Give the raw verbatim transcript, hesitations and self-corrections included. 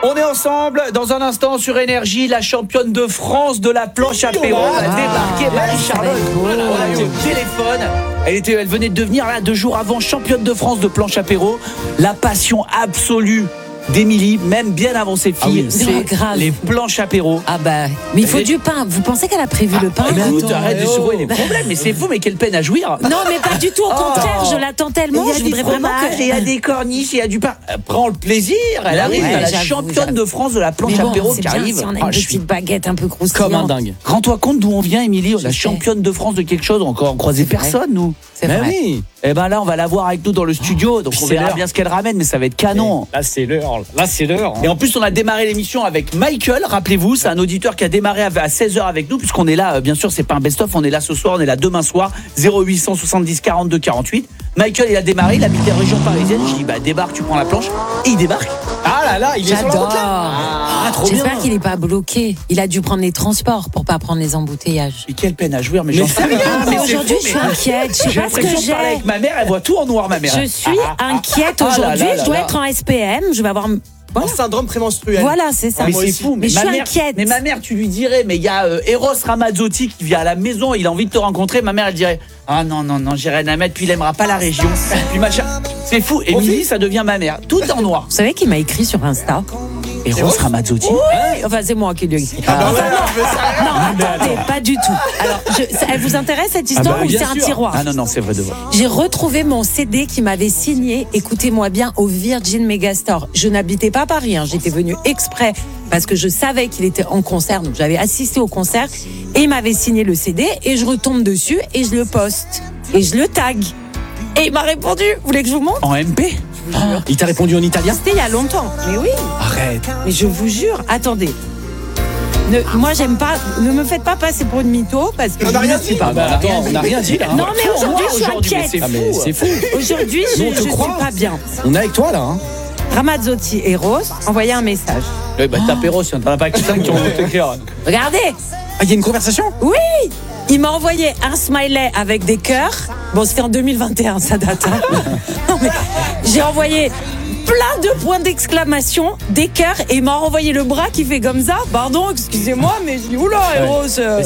On est ensemble dans un instant sur Énergie. La championne de France de la planche apéro va débarquer. Marie-Charlotte, voilà, on l'a eu au téléphone. Elle, était, elle venait de devenir là deux jours avant championne de France de planche apéro. La passion absolue d'Émilie, même bien avant ses filles, ah oui. c'est oh, grave. les planches apéro. Ah bah, mais il faut du pain. Vous pensez qu'elle a prévu ah, le pain? Écoute, Attends, arrête de oh. soulever les problèmes. Mais c'est fou, mais quelle peine à jouir. Non, mais pas du tout. Au contraire, oh. je l'attends tellement. Je voudrais vraiment que... Il y a des corniches, il y a du pain. Prends le plaisir. Elle arrive, ouais, la championne de France de la planche bon, apéro qui bien, arrive. Si on a une oh, petite baguette un peu croustillante. Comme un dingue. Rends-toi compte d'où on vient, Émilie. La championne de France de quelque chose. On a croisé personne, nous. C'est vrai. Oui. Et ben là, on va la voir avec nous dans le studio. Donc on verra bien ce qu'elle ramène, mais ça va être canon. Là, c'est l'heure. Là, c'est l'heure. Et en plus, on a démarré l'émission avec Michael. Rappelez-vous, c'est un auditeur qui a démarré à seize heures avec nous, puisqu'on est là. Bien sûr, c'est pas un best-of. On est là ce soir. On est là demain soir. zéro huit cent soixante-dix quarante-deux quarante-huit. Michael, il a démarré. Il habite en région parisienne. Je dis, bah débarque, tu prends la planche. Et il débarque. Ah là là, il est sur la route là. Ah, trop J'espère bien. Qu'il n'est pas bloqué. Il a dû prendre les transports pour pas prendre les embouteillages. Et quelle peine à jouer, mais, mais j'en sais rien. Ah, mais, mais aujourd'hui, je suis inquiète. Je sais pas ce que j'ai. Avec ma mère, elle voit tout en noir, ma mère. Je suis ah, inquiète ah, aujourd'hui. Ah là là là je dois là. être en S P M. Je vais avoir. Voilà. Un syndrome prémenstruel. Voilà, c'est ça. Mais c'est fou. Mais, mais je ma suis mère, inquiète. Mais ma mère, tu lui dirais, mais il y a euh, Eros Ramazzotti qui vient à la maison, il a envie de te rencontrer. Ma mère, elle dirait, ah non, non, non, j'ai rien à mettre, puis il aimera pas la région. Puis machin. C'est fou. Émilie, ça devient ma mère. Tout en noir. Vous savez qu'il m'a écrit sur Insta? Eros Ramazzotti. Oui, enfin c'est moi qui lui ai écrit. Ah, ah, non, non, attendez, pas du tout. Alors, je, elle vous intéresse cette histoire ah bah, ou c'est sûr. Un tiroir? Ah non, non, c'est vrai de vrai. J'ai retrouvé mon C D qui m'avait signé, écoutez-moi bien, au Virgin Megastore. Je n'habitais pas à Paris, hein, j'étais venue exprès parce que je savais qu'il était en concert, donc j'avais assisté au concert et il m'avait signé le C D et je retombe dessus et je le poste et je le tag. Et il m'a répondu, vous voulez que je vous montre? En M P? Oh, il t'a répondu en italien? C'était il y a longtemps, mais oui. Arrête. Mais je vous jure, attendez. Ne, moi j'aime pas, ne me faites pas passer pour une mytho parce que on n'a rien dit. Pas, bah, attends, on n'a rien dit là. Non mais aujourd'hui je suis inquiète. C'est fou. C'est fou. Aujourd'hui je, je suis pas bien. On est avec toi là. Hein. Ramazzotti et Rose envoyaient un message. Eh bah, tape Eros, il n'y en a pas que cinq qui ont écrit. Regardez. Ah, il y a une conversation? Oui. Il m'a envoyé un smiley avec des cœurs. Bon, c'était en deux mille vingt et un, ça date. Hein. Non, mais j'ai envoyé plein de points d'exclamation, des cœurs, et il m'a renvoyé le bras qui fait comme ça. Pardon, excusez-moi, mais je dis oula, Eros.